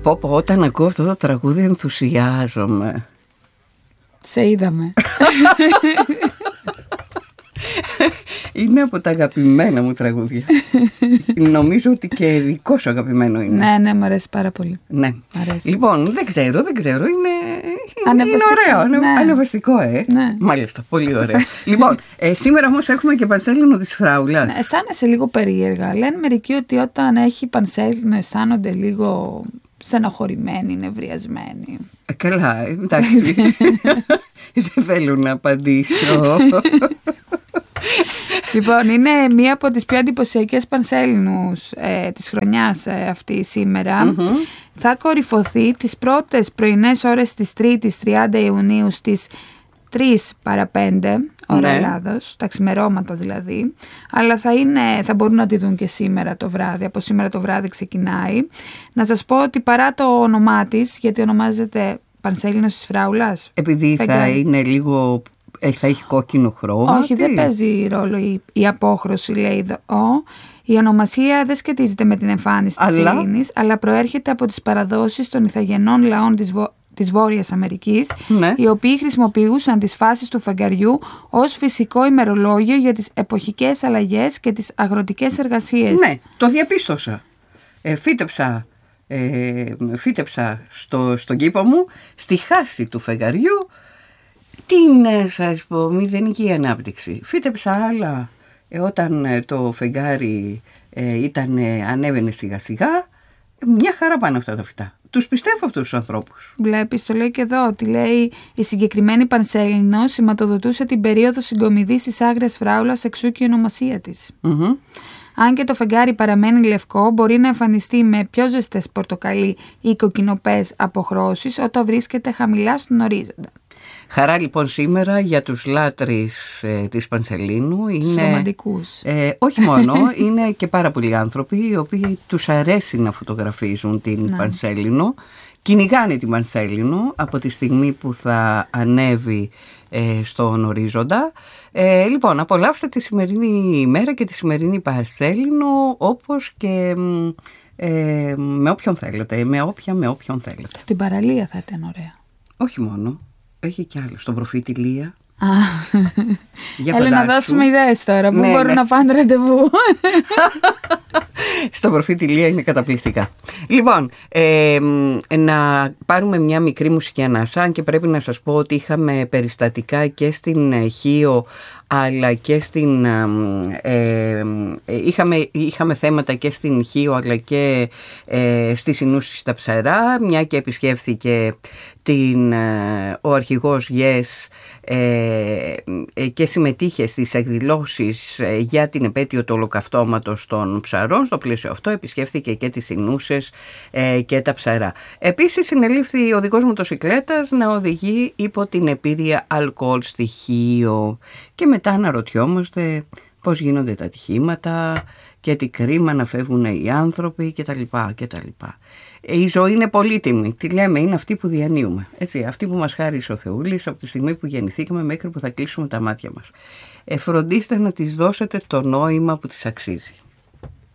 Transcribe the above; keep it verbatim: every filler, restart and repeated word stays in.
Πω, πω, όταν ακούω αυτό το τραγούδι ενθουσιάζομαι. Σε είδαμε. Είναι από τα αγαπημένα μου τραγούδια. Νομίζω ότι και δικό σου αγαπημένο είναι. Ναι, ναι, μου αρέσει πάρα πολύ. Ναι. Αρέσει. Λοιπόν, δεν ξέρω, δεν ξέρω. Είναι, Ανεβαστικό, είναι ωραίο, ναι. ανεβαστικό, ε. Ναι. Μάλιστα, πολύ ωραίο. Λοιπόν, ε, σήμερα όμως έχουμε και πανσέλινο της Φράουλας. Ναι, αισθάνεσαι λίγο περίεργα. Λένε μερικοί ότι όταν έχει πανσέλινο αισθάνονται λίγο στενοχωρημένοι, νευριασμένοι. Ε, καλά, εντάξει. Δεν θέλω να απαντήσω. Λοιπόν, είναι μία από τις πιο εντυπωσιακές πανσέλινους ε, της χρονιάς ε, αυτή σήμερα. Mm-hmm. Θα κορυφωθεί τις πρώτες πρωινές ώρες της Τρίτης τριάντα Ιουνίου στις τρεις παρά πέντε ώρα ναι. Ελλάδος, τα ξημερώματα δηλαδή, αλλά θα, είναι, θα μπορούν να τη δουν και σήμερα το βράδυ, από σήμερα το βράδυ ξεκινάει. Να σας πω ότι παρά το όνομά της, γιατί ονομάζεται Πανσέλινος της Φράουλας. Επειδή θα, θα είναι λίγο... θα έχει κόκκινο χρώμα. Όχι, τι? Δεν παίζει ρόλο η, η απόχρωση, λέει εδώ. Η ονομασία δεν σχετίζεται με την εμφάνιση της αλλά... ειρήνης, αλλά προέρχεται από τις παραδόσεις των ηθαγενών λαών της, Βο... της Βόρειας Αμερικής, ναι. Οι οποίοι χρησιμοποιούσαν τις φάσεις του φεγγαριού ως φυσικό ημερολόγιο για τις εποχικές αλλαγές και τις αγροτικές εργασίες. Ναι, το διαπίστωσα. Ε, φύτεψα ε, φύτεψα στο, στον κήπο μου στη χάση του φεγγαριού την, σας πω, μηδενική ανάπτυξη. Φύτεψα άλλα ε, όταν ε, το φεγγάρι ε, ήταν, ε, ανέβαινε σιγά σιγά, ε, μια χαρά πάνε αυτά τα φυτά. Τους πιστεύω αυτούς τους ανθρώπους. Βλέπεις, το λέει και εδώ, ότι λέει η συγκεκριμένη πανσέλινο σηματοδοτούσε την περίοδο συγκομιδής της Άγριας Φράουλας, εξού και η ονομασία της. Mm-hmm. Αν και το φεγγάρι παραμένει λευκό, μπορεί να εμφανιστεί με πιο ζεστές πορτοκαλί ή κοκκινοπές αποχρώσεις όταν βρίσκεται χαμηλά στον ορίζοντα. Χαρά λοιπόν σήμερα για τους λάτρεις ε, της Πανσελίνου. Είναι, ρομαντικούς. Ε, όχι μόνο, είναι και πάρα πολλοί άνθρωποι οι οποίοι τους αρέσει να φωτογραφίζουν την ναι. Πανσέλινο. Κυνηγάνε την Πανσέλινο από τη στιγμή που θα ανέβει ε, στον ορίζοντα. Ε, λοιπόν, απολαύστε τη σημερινή ημέρα και τη σημερινή Πανσέλινο όπως και ε, με όποιον θέλετε, με όποια με όποιον θέλετε. Στην παραλία θα ήταν ωραία. Όχι μόνο. Έχει κι άλλο. Στον προφήτη Λία. Έλα να δώσουμε ιδέες τώρα. Πού ναι, μπορούν ναι. να πάνε ραντεβού. Στον προφήτη Λία είναι καταπληκτικά. Λοιπόν, ε, να πάρουμε μια μικρή μουσική ανάσα. Αν και πρέπει να σας πω ότι είχαμε περιστατικά και στην Χίο, αλλά και στην ε, ε, είχαμε, είχαμε θέματα και στην Χίο αλλά και ε, στη Συνούση στα Ψαρά, μια και επισκέφθηκε την, ε, ο αρχηγός Yes ε, ε, και συμμετείχε στις εκδηλώσεις ε, για την επέτειο του ολοκαυτώματος των ψαρών. Στο πλαίσιο αυτό επισκέφθηκε και τις Συνούσες ε, και τα Ψαρά. Επίσης συνελήφθη ο οδηγός μοτοσικλέτας να οδηγεί υπό την επίρρεια αλκοόλ στοιχείο. Και μετά αναρωτιόμαστε πώς γίνονται τα ατυχήματα και τι κρίμα να φεύγουν οι άνθρωποι κτλ. κτλ. Η ζωή είναι πολύτιμη. Τι λέμε, είναι αυτή που διανύουμε. Έτσι, αυτή που μας χάρισε ο Θεούλης από τη στιγμή που γεννηθήκαμε μέχρι που θα κλείσουμε τα μάτια μας. Ε, φροντίστε να της δώσετε το νόημα που της αξίζει.